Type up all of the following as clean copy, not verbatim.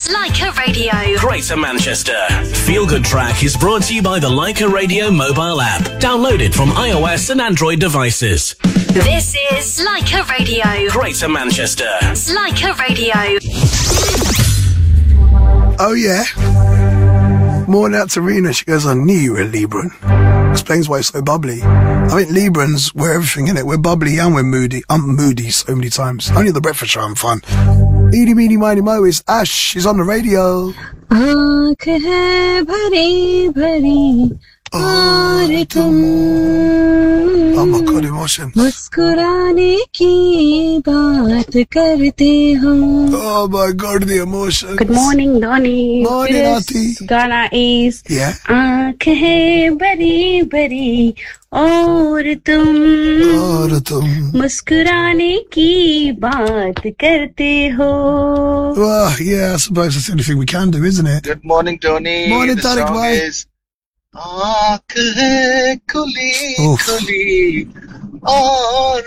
Leica Radio. Greater Manchester. Feel Good Track is brought to you by the Leica Radio mobile app. Download it from iOS and Android devices. This is Leica Radio. Greater Manchester. Leica Radio. Oh yeah. Morning out to Rena. She goes, I knew you were a Libran. Explains why it's so bubbly. I think Librans, we're everything in it. We're bubbly and we're moody. I'm moody so many times. Only the breakfast show I'm fun. Eeny, meeny, miny, mo is Ash. She's on the radio. आँख है भरी भरी और तुम Oh my God, emotions. मुस्कुराने की बात करते हो. Oh my God, the emotions. Good morning, Donnie. Morning, Auntie. Ghana is Yeah. आँख है भरी भरी और तुम मुस्कुराने की बात करते हो. Well, yeah, I suppose that's the only thing we can do, isn't it? Good morning, Tony. Morning, the Tariq song bhai. is आँख है खुली Oof. खुली और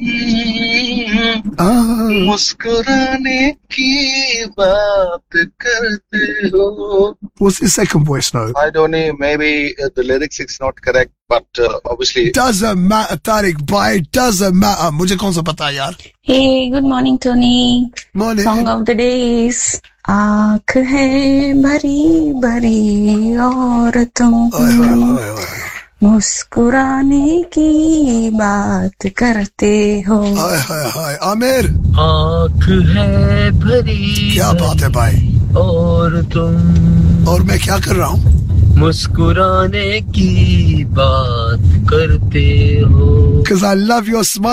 हम मुस्कुराने की बात करते हो. What's the second voice note? I don't know, maybe the lyrics is not correct, but obviously Doesn't matter, Tariq bhai. Doesn't matter. मुझे कौन सा पता है यार? Hey, good morning, Tony. Morning. Song of the day is आँख है भरी भरी और तुम मुस्कुराने की बात करते हो. हाय हाय हाय आमिर. आँख है भरी क्या बात है भाई. और तुम और मैं क्या कर रहा हूँ? मुस्कुराने की बात करते हो. Because I love your smile.